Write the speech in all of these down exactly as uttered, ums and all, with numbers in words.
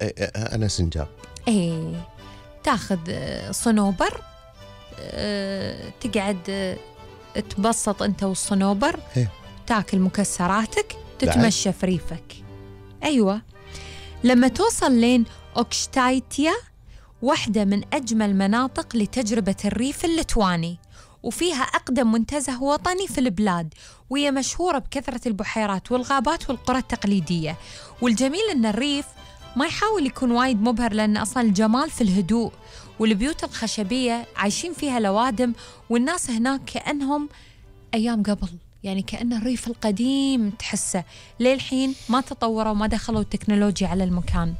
أنا سنجاب. إيه تاخذ صنوبر، أه تقعد أه تبسط أنت والصنوبر، إيه؟ تاكل مكسراتك، تتمشى في ريفك. أيوة. لما توصل لين أوكشتايتيا، واحدة من أجمل مناطق لتجربة الريف اللتواني، وفيها أقدم منتزه وطني في البلاد، وهي مشهورة بكثرة البحيرات والغابات والقرى التقليدية. والجميل أن الريف ما يحاول يكون وايد مبهر، لأن أصلا الجمال في الهدوء، والبيوت الخشبية عايشين فيها لوادم، والناس هناك كأنهم أيام قبل، يعني كأن الريف القديم تحسه للحين ما تطوروا وما دخلوا التكنولوجيا على المكان.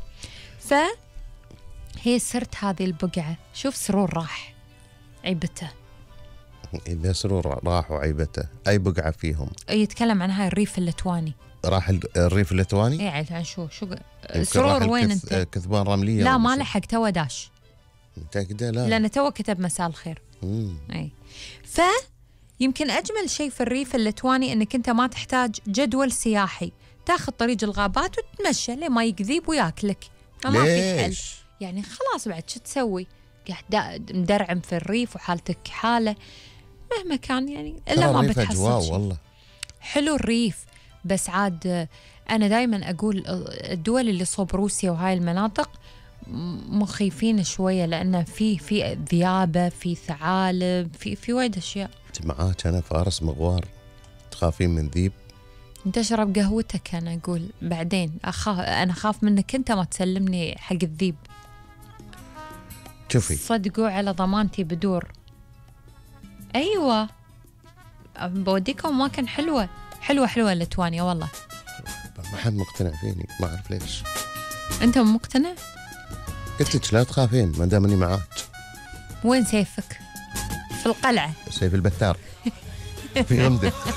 فهي سرت هذه البقعة. شوف سرور راح عيبته. إذا سرور راح وعيبته، أي بقعة فيهم؟ يتكلم عن هاي الريف اللتواني. راح الريف اللتواني؟ اي عن شو شو سرور وين الكث... انت؟ كثبان رملية؟ لا ما لحق تو داش. متأكدة؟ لا لأنه تو كتب مساء الخير. مم. اي. فيمكن أجمل شيء في الريف اللتواني أنك أنت ما تحتاج جدول سياحي، تاخذ طريق الغابات وتتمشى لما يكذيب وياكلك. ما في حل يعني، خلاص بعد شو تسوي؟ قاعد مدرعم في الريف وحالتك حالة مهما كان يعني، إلا ما بتحصل شيء. والله حلو الريف، بس عاد أنا دايما أقول الدول اللي صوب روسيا وهاي المناطق مخيفين شوية، لأن في في ذيابة، في ثعالب، في في وايد أشياء. معاك أنا فارس مغوار، تخافين من ذيب؟ أنت اشرب قهوتك، أنا أقول بعدين أخاف، أنا خاف منك أنت ما تسلمني حق الذيب. شوفي صدقوا على ضمانتي بدور. أيوة بوديكم أماكن حلوة حلوة حلوة لتوانيا والله. ما حد مقتنع فيني، ما أعرف ليش. أنت مقتنع؟ قلتلك لا تخافين ما دام اني معاك. وين سيفك؟ في القلعة. سيف البتار في غمده.